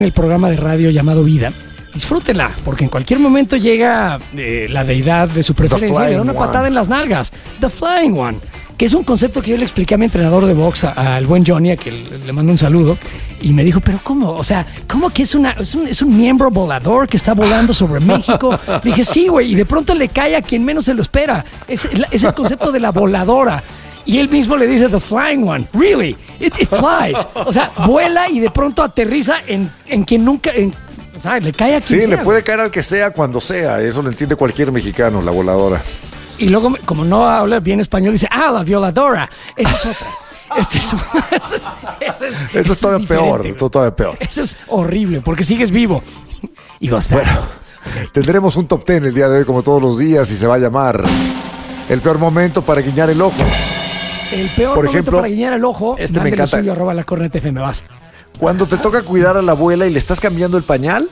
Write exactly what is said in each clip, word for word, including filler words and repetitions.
el programa de radio llamado Vida, disfrútenla, porque en cualquier momento llega eh, la deidad de su preferencia y le da una patada en las nalgas. The Flying One, que es un concepto que yo le expliqué a mi entrenador de box, a- al buen Johnny, a que le, le mando un saludo, y me dijo, pero ¿cómo? O sea, ¿cómo que es, una, es, un, es un miembro volador que está volando sobre México? Le dije, sí, güey, y de pronto le cae a quien menos se lo espera. Es, es el concepto de la voladora. Y él mismo le dice, the flying one, really, it, it flies. O sea, vuela y de pronto aterriza en, en quien nunca, en, o sea, le cae a quien Sí, sea. le puede caer al que sea cuando sea. Eso lo entiende cualquier mexicano, la voladora. Y luego, como no habla bien español, dice, ah, la violadora. Esa es otra. Este es, ese es, ese es, Eso es ese todavía peor, diferente, eso es todavía peor. Eso es horrible, porque sigues vivo. Y gozando. Bueno, tendremos un top ten el día de hoy, como todos los días, y se va a llamar El peor momento para guiñar el ojo. El peor por momento ejemplo, para guiñar el ojo, este me mándele encanta. suyo, arroba la corneta F M, vas. Cuando te toca cuidar a la abuela y le estás cambiando el pañal,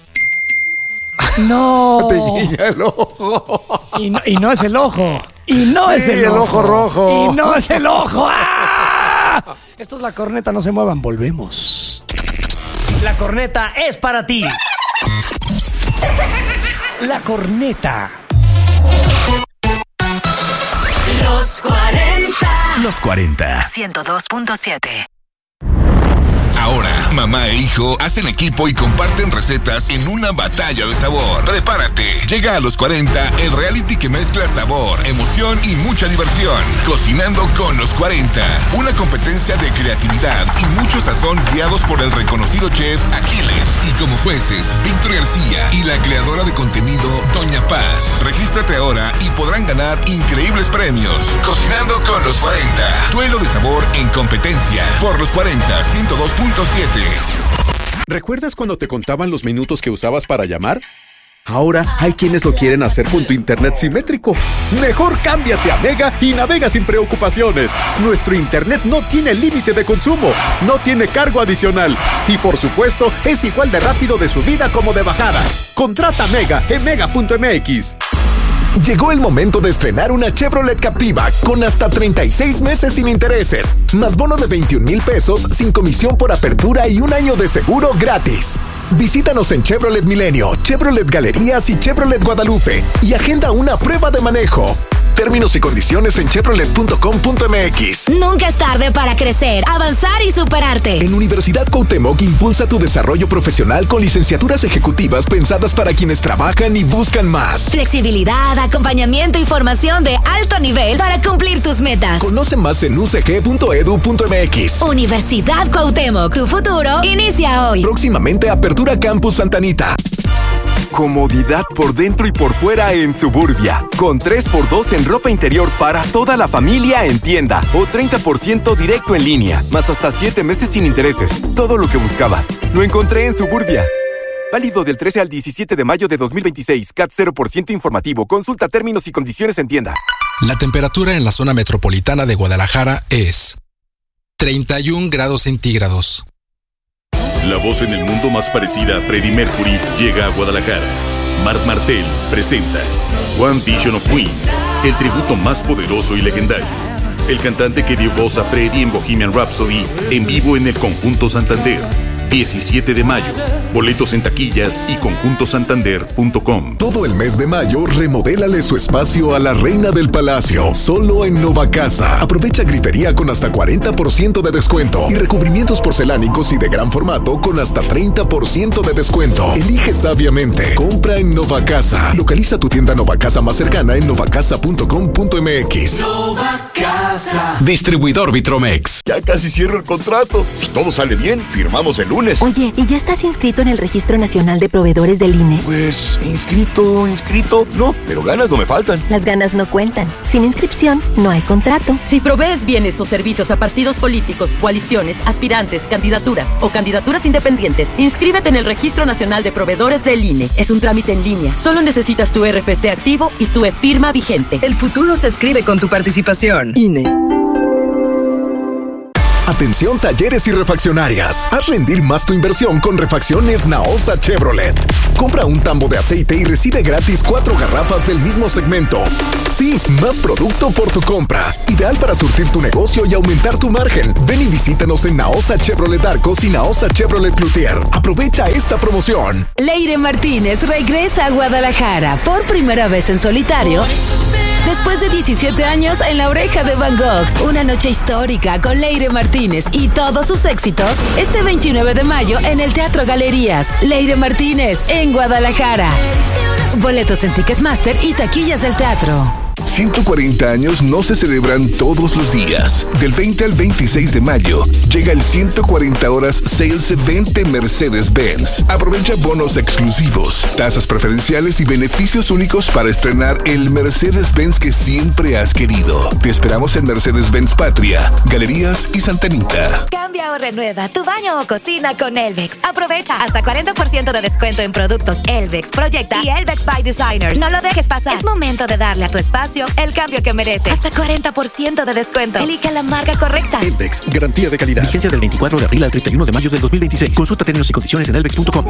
No. te guiña el ojo. Y no, y no es el ojo. Y no Sí, es el, el ojo rojo. Y no es el ojo. ¡Ah! Esto es la corneta, no se muevan, volvemos. La corneta es para ti. La corneta. Los cuarenta. Los cuarenta. ciento dos punto siete. Ahora, mamá e hijo hacen equipo y comparten recetas en una batalla de sabor. Prepárate. Llega a Los cuarenta, el reality que mezcla sabor, emoción y mucha diversión. Cocinando con Los cuarenta. Una competencia de creatividad y mucho sazón guiados por el reconocido chef Aquiles. Y como jueces, Víctor García y la creadora de contenido, Doña Paz. Regístrate ahora y podrán ganar increíbles premios. Cocinando con Los cuarenta. Duelo de sabor en competencia. Por Los cuarenta, ciento dos punto siete. ¿Recuerdas cuando te contaban los minutos que usabas para llamar? Ahora hay quienes lo quieren hacer con tu internet simétrico. Mejor cámbiate a Mega y navega sin preocupaciones. Nuestro internet no tiene límite de consumo, no tiene cargo adicional y por supuesto es igual de rápido de subida como de bajada. Contrata Mega en mega punto m x. Llegó el momento de estrenar una Chevrolet Captiva con hasta treinta y seis meses sin intereses, más bono de veintiún mil pesos sin comisión por apertura y un año de seguro gratis. Visítanos en Chevrolet Milenio, Chevrolet Galerías y Chevrolet Guadalupe y agenda una prueba de manejo. Términos y condiciones en chevrolet punto com punto m x. Nunca es tarde para crecer, avanzar y superarte. En Universidad Cuauhtémoc impulsa tu desarrollo profesional con licenciaturas ejecutivas pensadas para quienes trabajan y buscan más. Flexibilidad, acompañamiento y formación de alto nivel para cumplir tus metas. Conoce más en u c g punto e d u punto m x. Universidad Cuauhtémoc, tu futuro inicia hoy. Próximamente Apertura Campus Santa Anita. Comodidad por dentro y por fuera en Suburbia. Con tres por dos en ropa interior para toda la familia en tienda. O treinta por ciento directo en línea. Más hasta siete meses sin intereses. Todo lo que buscaba. Lo encontré en Suburbia. Válido del trece al diecisiete de mayo de dos mil veintiséis. C A T cero por ciento informativo. Consulta términos y condiciones en tienda. La temperatura en la zona metropolitana de Guadalajara es treinta y un grados centígrados. La voz en el mundo más parecida a Freddie Mercury llega a Guadalajara. Marc Martel presenta One Vision of Queen, el tributo más poderoso y legendario. El cantante que dio voz a Freddie en Bohemian Rhapsody en vivo en el Conjunto Santander. diecisiete de mayo. Boletos en taquillas y conjunto santander punto com. Todo el mes de mayo, remodélale su espacio a la Reina del Palacio, solo en Nova Casa. Aprovecha grifería con hasta cuarenta por ciento de descuento y recubrimientos porcelánicos y de gran formato con hasta treinta por ciento de descuento. Elige sabiamente. Compra en Nova Casa. Localiza tu tienda Nova Casa más cercana en nova casa punto com punto m x. Nova Casa. Distribuidor Vitromex. Ya casi cierro el contrato. Si todo sale bien, firmamos el lunes. Oye, ¿y ya estás inscrito en el Registro Nacional de Proveedores del I N E? Pues, inscrito, inscrito, no, pero ganas no me faltan. Las ganas no cuentan. Sin inscripción, no hay contrato. Si provees bienes o servicios a partidos políticos, coaliciones, aspirantes, candidaturas o candidaturas independientes, inscríbete en el Registro Nacional de Proveedores del I N E. Es un trámite en línea. Solo necesitas tu R F C activo y tu e-firma vigente. El futuro se escribe con tu participación. I N E. Atención talleres y refaccionarias. Haz rendir más tu inversión con refacciones Naosa Chevrolet. Compra un tambo de aceite y recibe gratis cuatro garrafas del mismo segmento. Sí, más producto por tu compra. Ideal para surtir tu negocio y aumentar tu margen. Ven y visítanos en Naosa Chevrolet Arcos y Naosa Chevrolet Cloutier. Aprovecha esta promoción. Leire Martínez regresa a Guadalajara por primera vez en solitario. Después de diecisiete años en La Oreja de Van Gogh, una noche histórica con Leire Martínez y todos sus éxitos, este veintinueve de mayo en el Teatro Galerías. Leire Martínez en Guadalajara. Boletos en Ticketmaster y taquillas del teatro. ciento cuarenta años no se celebran todos los días. Del veinte al veintiséis de mayo llega el ciento cuarenta horas Sales Event de Mercedes-Benz. Aprovecha bonos exclusivos, tasas preferenciales y beneficios únicos para estrenar el Mercedes-Benz que siempre has querido. Te esperamos en Mercedes-Benz Patria, Galerías y Santa Anita. Cambia o renueva tu baño o cocina con Elvex. Aprovecha hasta cuarenta por ciento de descuento en productos Elvex, Proyecta y Elvex by Designers. No lo dejes pasar. Es momento de darle a tu espacio el cambio que merece. Hasta cuarenta por ciento de descuento. Elige la marca correcta. Elvex, garantía de calidad. Vigencia del veinticuatro de abril al treinta y uno de mayo del dos mil veintiséis. Consulta términos y condiciones en elvex punto com.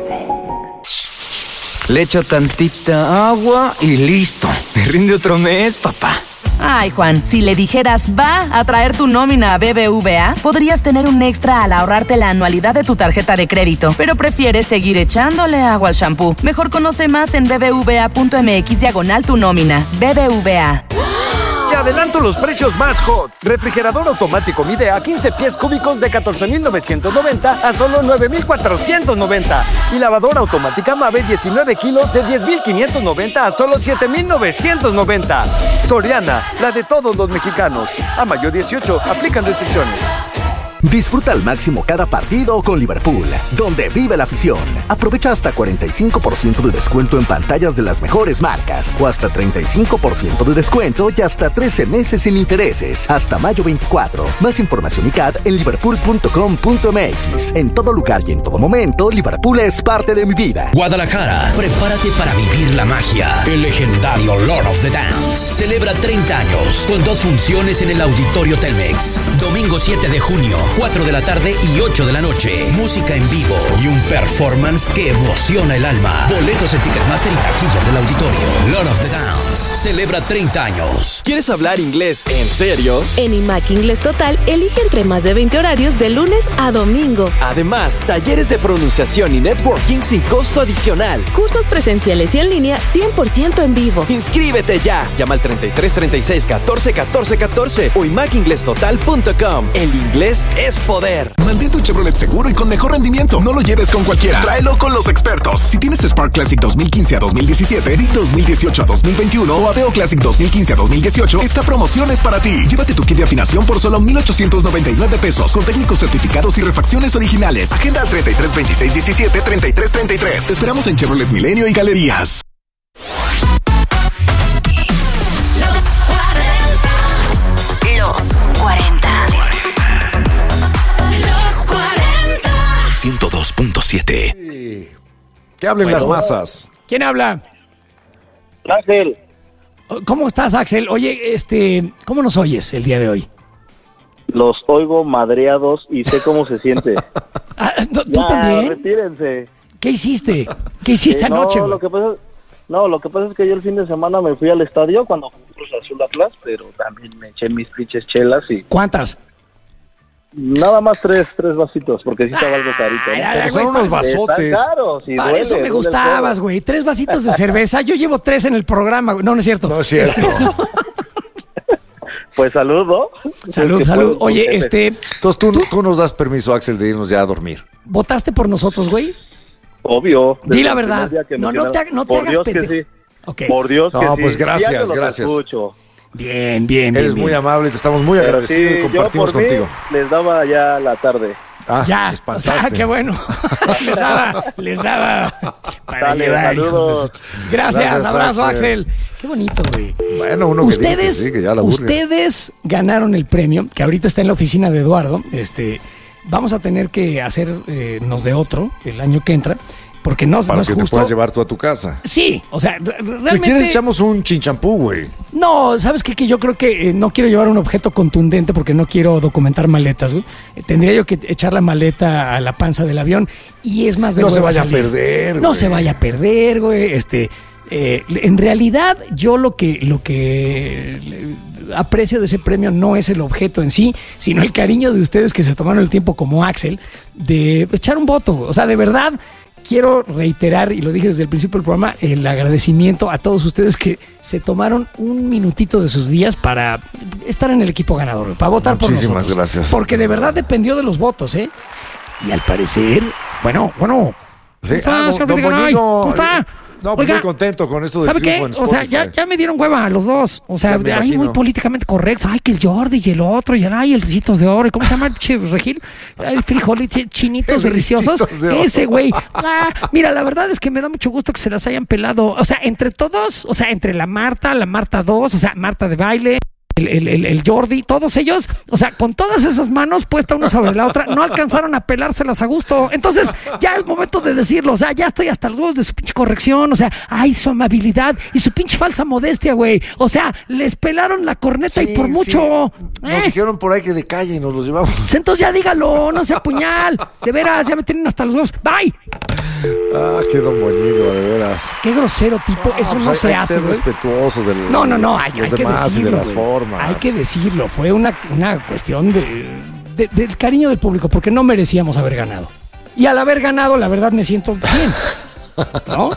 Le echo tantita agua y listo. Me rinde otro mes, papá. Ay, Juan, si le dijeras va a traer tu nómina a B B V A, podrías tener un extra al ahorrarte la anualidad de tu tarjeta de crédito, pero prefieres seguir echándole agua al shampoo. Mejor conoce más en bbva.mx diagonal tu nómina. B B V A. Te adelanto los precios más hot. Refrigerador automático Midea quince pies cúbicos de catorce mil novecientos noventa a solo nueve mil cuatrocientos noventa. Y lavadora automática Mave diecinueve kilos de diez mil quinientos noventa a solo siete mil novecientos noventa. Soriana, la de todos los mexicanos. A mayo dieciocho, aplican restricciones. Disfruta al máximo cada partido con Liverpool, donde vive la afición. Aprovecha hasta cuarenta y cinco por ciento de descuento en pantallas de las mejores marcas, o hasta treinta y cinco por ciento de descuento y hasta trece meses sin intereses, hasta mayo veinticuatro. Más información y C A D en liverpool punto com punto m x. En todo lugar y en todo momento, Liverpool es parte de mi vida. Guadalajara, prepárate para vivir la magia. El legendario Lord of the Dance celebra treinta años con dos funciones en el Auditorio Telmex. Domingo siete de junio, cuatro de la tarde y ocho de la noche. Música en vivo y un performance que emociona el alma. Boletos en Ticketmaster y taquillas del auditorio. Lord of the Dance celebra treinta años. ¿Quieres hablar inglés en serio? En IMAC Inglés Total, elige entre más de veinte horarios de lunes a domingo. Además, talleres de pronunciación y networking sin costo adicional. Cursos presenciales y en línea cien por ciento en vivo. ¡Inscríbete ya! Llama al treinta y tres, treinta y seis, catorce, catorce, catorce o imac inglés total punto com. El inglés es poder. Mantén tu Chevrolet seguro y con mejor rendimiento. No lo lleves con cualquiera. Tráelo con los expertos. Si tienes Spark Classic dos mil quince a dos mil diecisiete, Beat dos mil dieciocho a dos mil veintiuno o Aveo Classic dos mil quince a dos mil dieciocho, esta promoción es para ti. Llévate tu kit de afinación por solo mil ochocientos noventa y nueve pesos con técnicos certificados y refacciones originales. Agenda al treinta y tres, veintiséis, diecisiete, treinta y tres, treinta y tres. Te esperamos en Chevrolet Milenio y Galerías. Los cuarenta. Los cuarenta. ciento dos punto siete. Sí. Que hablen Bueno. las masas. ¿Quién habla? Axel. ¿Cómo estás, Axel? Oye, este, ¿cómo nos oyes el día de hoy? Los oigo madreados y sé cómo se siente. Ah, ¿tú ya, también? Retírense. ¿Qué hiciste? ¿Qué hiciste Eh, anoche? No, güey? lo que pasa, no, lo que pasa es que yo el fin de semana me fui al estadio cuando jugó Cruz Azul Atlas, pero también me eché mis pinches chelas y... ¿Cuántas? Nada más tres, tres vasitos, porque sí estaba algo carito. ¿no? Ay, Pero ay, son güey, unos para- vasotes. Están caros y Para duele, eso me duele el gustabas, codo. güey. Tres vasitos de cerveza. Yo llevo tres en el programa, güey. No, no es cierto. No es cierto. Pues salud, ¿no? Salud, Es que salud. puedo, Oye, jefe. este, Entonces tú, tú nos das permiso, Axel, de irnos ya a dormir. ¿votaste por nosotros, güey? Obvio. Di desde la el primer verdad. día que No, me no te, quedaron. ha- no te Por hagas Dios que pendejo. sí. Ok. Por Dios que No, sí. pues gracias, Diario los gracias. escucho. Bien, bien, bien. Eres bien. muy amable, te estamos muy agradecidos Sí, y compartimos yo por mí contigo. les daba ya la tarde. Ah, Ya, me o espantaste. sea, qué bueno. les daba, les daba para Dale, llevar. hijos de saludos. su- Gracias, Gracias, abrazo, Axel. Axel. Qué bonito, güey. Bueno, uno que diga que Ustedes, sí, que ya la burla. ustedes ganaron el premio, que ahorita está en la oficina de Eduardo. Este, vamos a tener que hacernos de otro el año que entra. porque no, Para no es que justo. te puedas llevar tú a tu casa. Sí, o sea, re- Si realmente... quieres echamos un chinchampú, güey. No, ¿sabes qué? Que yo creo que eh, no quiero llevar un objeto contundente porque no quiero documentar maletas, güey. Eh, tendría yo que echar la maleta a la panza del avión y es más de No se hueva vaya a salir. perder, No güey. se vaya a perder, güey. Este, eh, en realidad, yo lo que, lo que le- aprecio de ese premio no es el objeto en sí, sino el cariño de ustedes que se tomaron el tiempo, como Axel, de echar un voto. O sea, de verdad, quiero reiterar, y lo dije desde el principio del programa, el agradecimiento a todos ustedes que se tomaron un minutito de sus días para estar en el equipo ganador, para votar por nosotros. Muchísimas gracias. Porque de verdad dependió de los votos, ¿eh? Y al parecer, bueno, bueno. Sí, ¿Cómo está, ah, don, señor don Videgaray? Boñigo, ¿Cómo está? eh, No, pues Oiga, muy contento con esto del ¿sabe qué? triunfo en O sea, Spotify. ya, ya me dieron hueva a los dos. O sea, Ya me ahí imagino. muy políticamente correcto. Ay, que el Jordi y el otro, y el, ay, el Ricitos de Oro. ¿Y ¿Cómo se llama el che, Regil? Ay, frijoles, che, chinitos El deliciosos. Ricitos de Oro. Ese güey. Ah, mira, la verdad es que me da mucho gusto que se las hayan pelado. O sea, entre todos, o sea, entre la Marta, la Marta dos, o sea, Marta de baile. El, el, el, el Jordi, todos ellos, o sea, con todas esas manos puestas una sobre la otra, no alcanzaron a pelárselas a gusto. Entonces, ya es momento de decirlo. O sea, ya estoy hasta los huevos de su pinche corrección. O sea, ay, su amabilidad y su pinche falsa modestia, güey. O sea, les pelaron la corneta Sí, y por sí. mucho. Nos ¿Eh? dijeron por ahí que de calle y nos los llevamos. Pues entonces ya dígalo, no sea puñal. De veras, ya me tienen hasta los huevos. Bye. Ah, qué don Boñigo, de veras. Qué grosero tipo, eso pues no hay- se hay que hace, ser güey. respetuosos de No, no, no, hay, los hay que demás decirlo. y de las güey. formas. Hay que decirlo, fue una, una cuestión de, de- del cariño del público, porque no merecíamos haber ganado. Y al haber ganado, la verdad me siento bien. ¿No?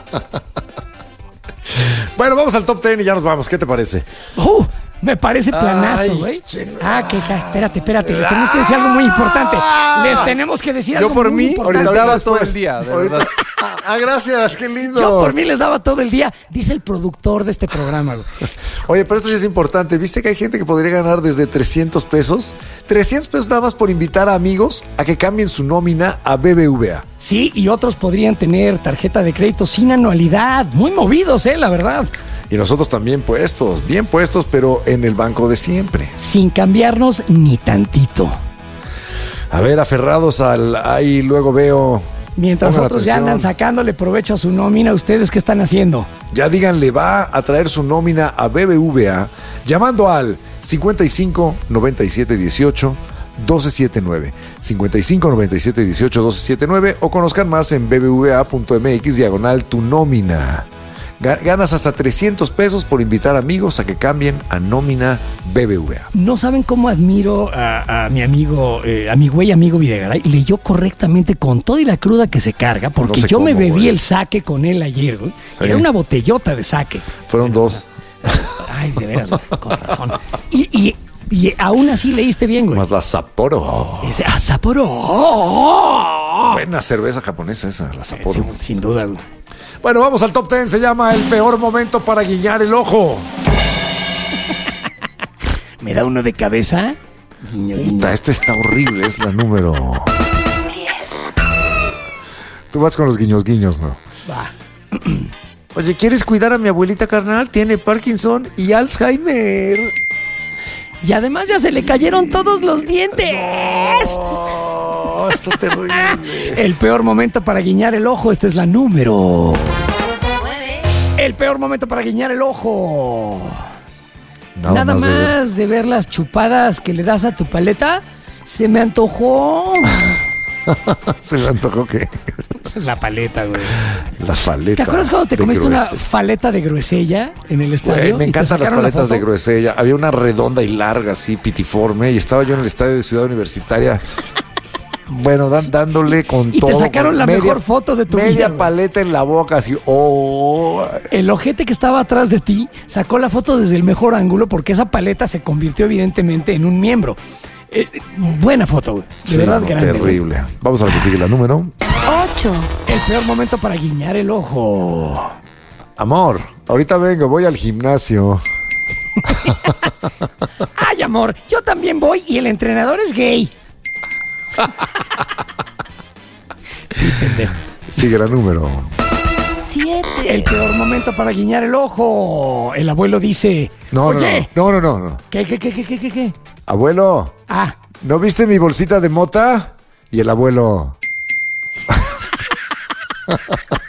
Bueno, vamos al top ten y ya nos vamos. ¿Qué te parece? Uh, me parece planazo, Ay, güey. Ah, que que- espérate, espérate, les tenemos que decir algo muy importante. Les tenemos que decir algo Yo por muy mí, importante. ahorita daba todo Después. el día, de verdad. Ah, gracias, qué lindo. Yo por mí les daba todo el día, dice el productor de este programa, güey. Oye, pero esto sí es importante. ¿Viste que hay gente que podría ganar desde trescientos pesos? trescientos pesos nada más por invitar a amigos a que cambien su nómina a B B V A. Sí, y otros podrían tener tarjeta de crédito sin anualidad. Muy movidos, eh, la verdad. Y nosotros también puestos, bien puestos, pero en el banco de siempre. Sin cambiarnos ni tantito. A ver, aferrados al... Ahí luego veo... Mientras Pongan otros ya atención. andan sacándole provecho a su nómina, ¿ustedes qué están haciendo? Ya díganle, va a traer su nómina a B B V A llamando al cincuenta y cinco noventa y siete dieciocho doce setenta y nueve. cincuenta y cinco noventa y siete dieciocho doce setenta y nueve o conozcan más en bbva.mx diagonal tu nómina. Ga- Ganas hasta trescientos pesos por invitar amigos a que cambien a nómina B B V A. No saben cómo admiro a, a mi amigo, eh, a mi güey amigo Videgaray. Leyó correctamente con todo y la cruda que se carga, porque No sé yo me cómo, bebí güey. el saque con él ayer, güey. Sí. Era una botellota de saque. Fueron dos. Ay, de veras, güey, con razón. Y, y, y aún así leíste bien, güey. Más la Sapporo. Ese, ah, Sapporo. Oh, Buena cerveza japonesa esa, la Sapporo. sin, sin duda, güey. Bueno, vamos al top ten. Se llama El Peor Momento para Guiñar el Ojo. ¿Me da uno de cabeza? Guiño, guiño. Puta, esta está horrible, es la número diez. Tú vas con los guiños guiños, ¿no? Va. Oye, ¿quieres cuidar a mi abuelita carnal? Tiene Parkinson y Alzheimer. Y además ya se le cayeron todos los dientes. Oh, está terrible. El peor momento para guiñar el ojo. Esta es la número nueve. El peor momento para guiñar el ojo. Nada Nada, más más, de- de... ver las chupadas que le das a tu paleta, se me antojó. Se me antojó que La paleta, güey. la paleta. ¿Te acuerdas cuando te de comiste una gruesella. faleta de gruesella en el estadio? Güey, me y te encantan las sacaron la paletas de foto? gruesella. Había una redonda y larga, así, pitiforme, y estaba yo en el estadio de Ciudad Universitaria. Bueno, dan- dándole con Y todo. te sacaron con la media- mejor foto de tu vida, Media güey. paleta en la boca, así. Oh. El ojete que estaba atrás de ti sacó la foto desde el mejor ángulo porque esa paleta se convirtió evidentemente en un miembro. Eh, eh, buena foto, güey. De Sí, verdad, no, grande. güey. terrible. Vamos a ver que sigue la número. ocho. El peor momento para guiñar el ojo. Amor, ahorita vengo, voy al gimnasio. Ay, amor, yo también voy y el entrenador es gay. Sí, pendejo. Sigue la número. Siete. El peor momento para guiñar el ojo. El abuelo dice, No, oye, no, no, no, no, no. ¿qué, qué, qué, qué, qué, qué, qué? Abuelo, Ah, ¿no viste mi bolsita de mota? Y el abuelo.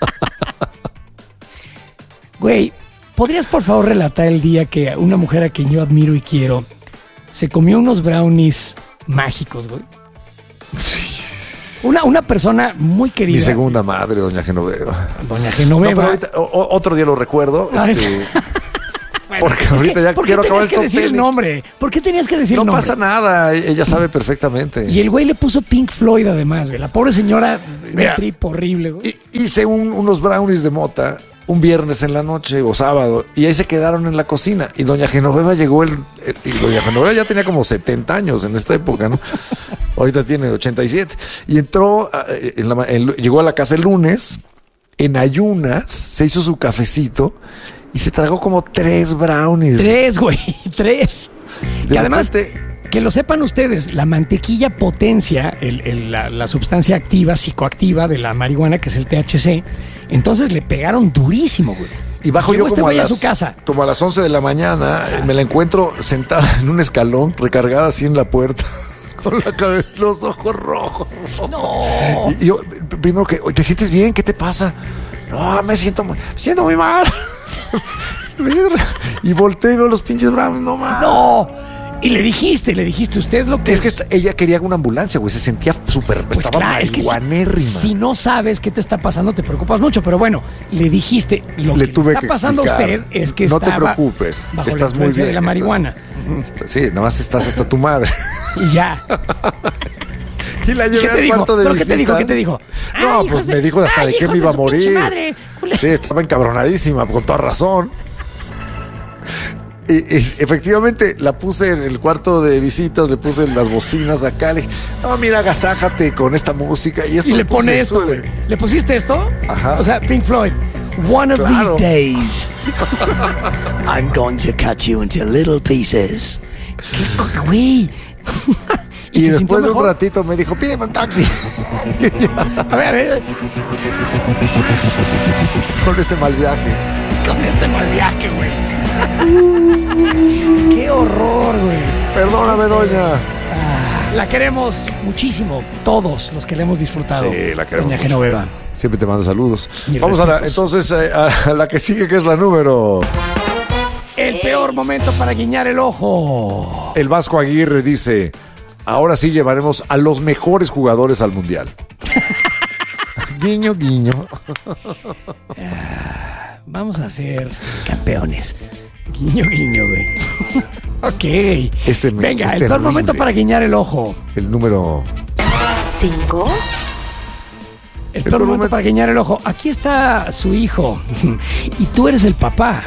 Güey, ¿podrías por favor relatar el día que una mujer a quien yo admiro y quiero se comió unos brownies mágicos, güey? Sí. Una, una persona muy querida. Mi segunda madre, doña Genoveva. Doña Genoveva. No, pero ahorita, o, otro día lo recuerdo. Este, bueno, porque ahorita que, ya ¿por quiero qué acabar tenías que decir el nombre? ¿Por qué tenías que decir no el nombre? No pasa nada, ella sabe perfectamente. Y el güey le puso Pink Floyd además, güey. La pobre señora, una trip horrible, güey. Hice un, unos brownies de mota un viernes en la noche o sábado y ahí se quedaron en la cocina y doña Genoveva llegó el, el y doña Genoveva ya tenía como setenta años en esta época, ¿no? Ahorita tiene ochenta y siete y entró en la, en, llegó a la casa el lunes en ayunas, se hizo su cafecito y se tragó como tres brownies. Tres, güey, tres. De y además repente, que lo sepan ustedes, la mantequilla potencia el, el, la, la sustancia activa, psicoactiva de la marihuana, que es el T H C. Entonces le pegaron durísimo, güey. Y bajo Llegó yo este como, a, güey las, a su casa. como a las once de la mañana, ah. me la encuentro sentada en un escalón, recargada así en la puerta, con la cabeza, los ojos rojos. No. Y, y yo, primero que, ¿te sientes bien? ¿Qué te pasa? No, me siento muy, me siento muy mal. Y volteé y veo los pinches brownies, no más. No. Y le dijiste, le dijiste usted lo que... Es que esta, ella quería una ambulancia, güey, se sentía súper... Pues estaba claro, marihuanérrima. Es que si, si no sabes qué te está pasando, te preocupas mucho. Pero bueno, le dijiste, lo le que tuve le está que pasando explicar. a usted es que no estaba te preocupes, bajo estás la muy bien. de la marihuana. Está, sí, nada más estás hasta tu madre. Y ya. Y la llevé ¿Qué te al dijo? cuarto de ¿Pero visita. qué te dijo? ¿Qué te dijo? No, Ay, pues de... me dijo hasta Ay, de qué me iba a morir. Madre. Sí, estaba encabronadísima, con toda razón. Y, y efectivamente la puse en el cuarto de visitas, le puse las bocinas acá, le dije, no, mira, agasájate con esta música. Y, esto y le pone esto, güey. ¿Le pusiste esto? Ajá. O sea, Pink Floyd. One of claro. these days, I'm going to cut you into little pieces. ¿Qué, güey? Y, y después de un ratito me dijo, pídeme un taxi. A ver, a ver. Con este mal viaje. Con este mal viaje, güey. Qué horror, güey. Perdóname, doña. Ah, la queremos muchísimo. Todos los que le hemos disfrutado. Sí, la queremos. Doña Genoveva. Siempre te manda saludos. Mis Vamos a la, respetos. entonces a, a la que sigue, que es la número... El peor momento para guiñar el ojo. El Vasco Aguirre dice, ahora sí llevaremos a los mejores jugadores al Mundial. Guiño, guiño. Vamos a ser campeones. Guiño, guiño, güey. Ok. Este, Venga, es el peor momento para guiñar el ojo. El número... Cinco. El peor momento para guiñar el ojo. Aquí está su hijo. Y tú eres el papá.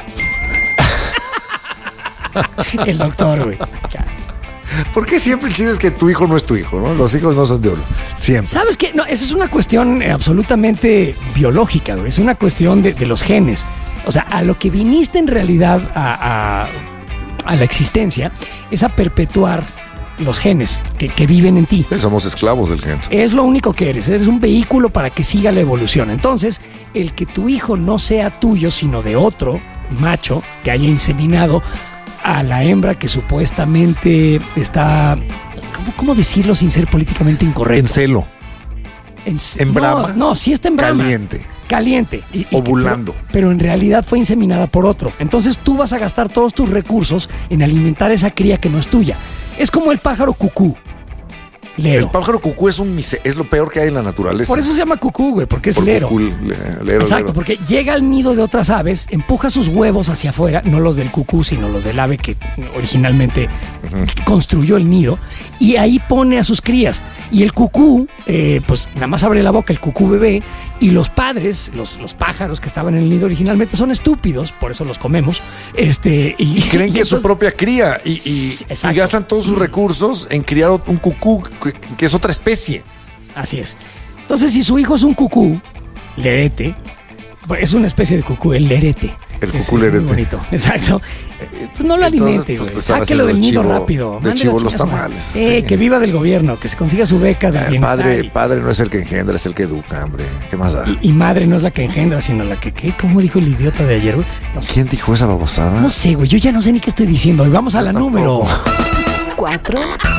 El doctor, güey. ¿Por qué siempre el chiste es que tu hijo no es tu hijo, no? Los hijos no son de uno. Siempre. ¿Sabes qué? No, esa es una cuestión eh, absolutamente biológica, güey. Es una cuestión de, de los genes. O sea, a lo que viniste en realidad a, a, a la existencia es a perpetuar los genes que, que viven en ti. Somos esclavos del gen. Es lo único que eres. Eres un vehículo para que siga la evolución. Entonces, el que tu hijo no sea tuyo, sino de otro macho que haya inseminado a la hembra que supuestamente está, ¿cómo, cómo decirlo sin ser políticamente incorrecto? En celo. En, en brama. No, no, sí está en brama. Caliente. Caliente. Y, y ovulando. Que, pero, pero en realidad fue inseminada por otro. Entonces tú vas a gastar todos tus recursos en alimentar esa cría que no es tuya. Es como el pájaro cucú. Lero. El pájaro cucú es un mise- es lo peor que hay en la naturaleza. Por eso se llama cucú, güey, porque es Por lero. Cucú, le, lero. Exacto, lero. porque llega al nido de otras aves, empuja sus huevos hacia afuera, no los del cucú, sino los del ave que originalmente uh-huh. construyó el nido, y ahí pone a sus crías. Y el cucú, eh, pues nada más abre la boca el cucú bebé, y los padres, los, los pájaros que estaban en el nido originalmente son estúpidos, por eso los comemos, este, y, y creen y que entonces, es su propia cría, y, y, y gastan todos sus recursos en criar un cucú que, que es otra especie. Así es. Entonces, si su hijo es un cucú, lerete, es una especie de cucú, el lerete. El es, cucú es lerete. Muy bonito. Exacto. Pues no lo alimente, güey. Pues, sáquelo del nido chivo, rápido. De chivo los tamales. Eh, sí. Que viva del gobierno, que se consiga su beca de bienestar. Padre, padre no es el que engendra, es el que educa, hombre. ¿Qué más da? Y, y madre no es la que engendra, sino la que, ¿qué? ¿Cómo dijo el idiota de ayer, güey? No sé. ¿Quién dijo esa babosada? No sé, güey. Yo ya no sé ni qué estoy diciendo. Y vamos a la Tampoco. número. Cuatro.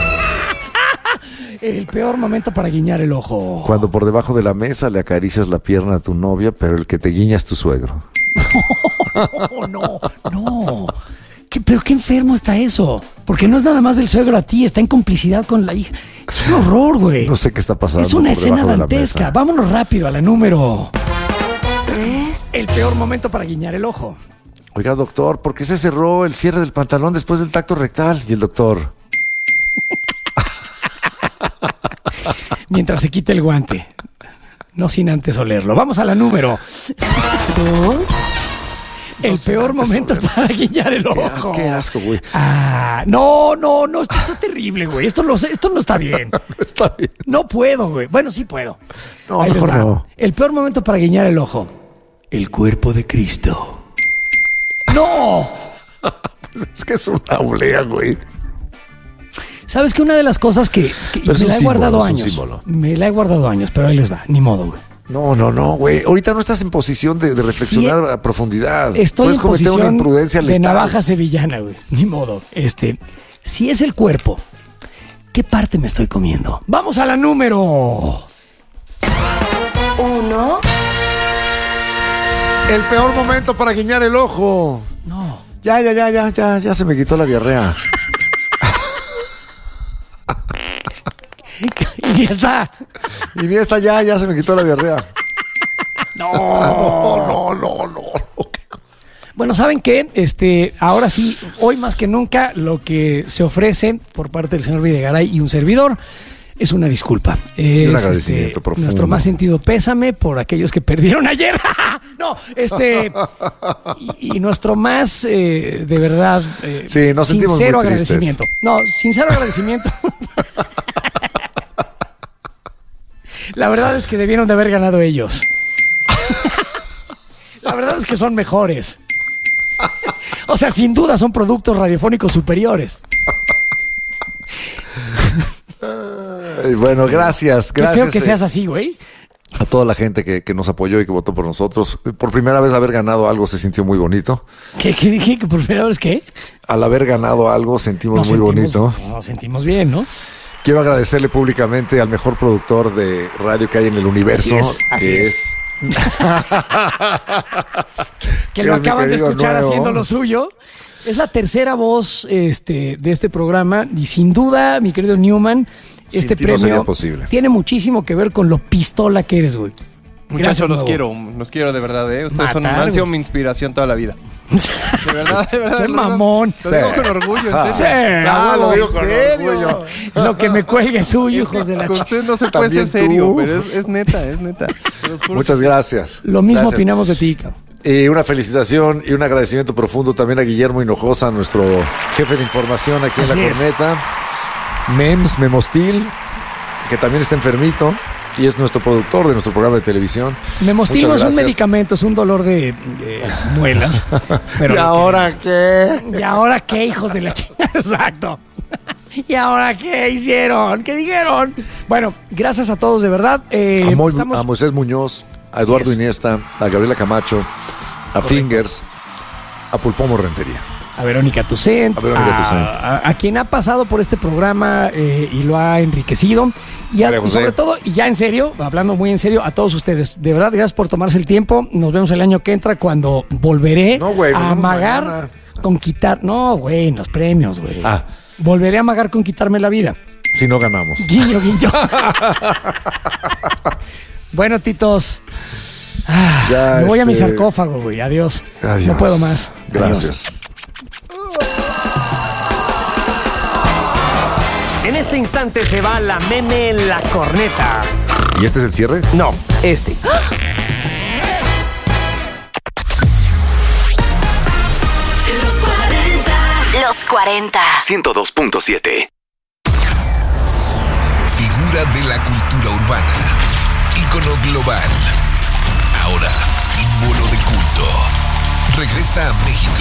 El peor momento para guiñar el ojo. Cuando por debajo de la mesa le acaricias la pierna a tu novia, pero el que te guiña es tu suegro. No, no, no. ¿Qué, pero qué enfermo está eso. Porque no es nada más del suegro a ti, está en complicidad con la hija. Es un horror, güey. No sé qué está pasando. Es una por escena debajo de la dantesca. mesa. Vámonos rápido a la número Tres. El peor momento para guiñar el ojo. Oiga, doctor, ¿por qué se cerró el cierre del pantalón después del tacto rectal? Y el doctor... Mientras se quita el guante. No sin antes olerlo. Vamos a la número Dos. El No sé peor antes momento olerlo. para guiñar el ojo. Qué, qué asco, güey. Ah, no, no, no, esto está terrible, güey. Esto no, esto no está bien. No está bien. No puedo, güey. Bueno, sí puedo. No, Ahí les mejor va. no. El peor momento para guiñar el ojo. El cuerpo de Cristo. ¡No! Es que es una oblea, güey. ¿Sabes que una de las cosas que, que Pero es me un la he símbolo, guardado es un años? símbolo. Me la he guardado años, pero ahí les va. Ni modo, güey. No, no, no, güey. Ahorita no estás en posición de, de reflexionar Sí, a profundidad. Estoy Puedes en cometer posición una imprudencia de letal. navaja sevillana, güey. Ni modo. Este, si es el cuerpo, ¿qué parte me estoy comiendo? Vamos a la número. Uno. El peor momento para guiñar el ojo. No. Ya, ya, ya, ya, ya, ya se me quitó la diarrea. Y ya está. Y ni esta ya, ya se me quitó la diarrea. No. No, no, no, no. Bueno, ¿saben qué? Este, ahora sí, hoy más que nunca, lo que se ofrece por parte del señor Videgaray y un servidor es una disculpa. Es, un agradecimiento este, profundo. Nuestro más sentido pésame por aquellos que perdieron ayer. No, este. Y, y nuestro más, eh, de verdad, eh, Sí, nos sentimos sincero muy tristes. agradecimiento. No, sincero agradecimiento. La verdad es que debieron de haber ganado ellos. La verdad es que son mejores. O sea, sin duda son productos radiofónicos superiores. Ay, bueno, gracias, Qué gracias. feo que eh, seas así, güey. A toda la gente que, que nos apoyó y que votó por nosotros. Por primera vez haber ganado algo se sintió muy bonito. ¿Qué, qué dije? ¿Que por primera vez qué? Al haber ganado algo sentimos Nos muy sentimos- bonito. Nos sentimos bien, ¿no? Quiero agradecerle públicamente al mejor productor de radio que hay en el universo, Así es, así que es. es... Que lo es mi acaban de querido escuchar nuevo. haciendo lo suyo. Es la tercera voz este, de este programa y sin duda, mi querido Newman, este ti no sería premio posible. tiene muchísimo que ver con lo pistola que eres, güey. Muchachos, Gracias, los nuevo. quiero, los quiero de verdad, ¿eh? Ustedes son, Matar, han sido güey. mi inspiración toda la vida. De verdad, de verdad. ¡Qué de verdad. mamón! Lo digo con orgullo, en Sí, serio. ah, huevo, lo digo ¿en con serio? orgullo. Lo que me cuelgue es suyo, Es que hijos de la con ch- ustedes no se puede ser También serio, tú. pero es, es neta, es neta. Se los juro. Muchas gracias. Lo mismo Gracias. opinamos de ti, cabrón. Y una felicitación y un agradecimiento profundo también a Guillermo Hinojosa, nuestro jefe de información aquí Así en La es. Corneta. Mems, Memostil, que también está enfermito y es nuestro productor de nuestro programa de televisión. Memostil Muchas no es un gracias. medicamento, es un dolor de, de muelas. Pero ¿Y lo ahora queremos. qué? ¿Y ahora qué, hijos de la chingada? Exacto. ¿Y ahora qué hicieron? ¿Qué dijeron? Bueno, gracias a todos, de verdad. Eh, A, Mo- estamos- a Moisés Muñoz, a Eduardo es. Iniesta, a Gabriela Camacho, a Fingers, a Pulpomo Rentería. a Verónica Tucent, A Verónica Tucent. a, a quien ha pasado por este programa eh, y lo ha enriquecido. Y, a- María y José. sobre todo, y ya en serio, hablando muy en serio, a todos ustedes. De verdad, gracias por tomarse el tiempo. Nos vemos el año que entra cuando volveré No, güey, nos a vemos amagar mañana. con quitar... No, güey, en los premios, güey. Ah, Volveré a amagar con quitarme la vida. si no ganamos. Guiño, guiño. Bueno, titos. Ah, Ya, me voy a mi este- sarcófago, güey. Adiós. Adiós. No puedo más. Gracias. Adiós. En este instante se va la meme en la corneta. ¿Y este es el cierre? No, este. Los cuarenta. Los cuarenta. ciento dos punto siete. Figura de la cultura urbana. Ícono global. Ahora símbolo de culto. Regresa a México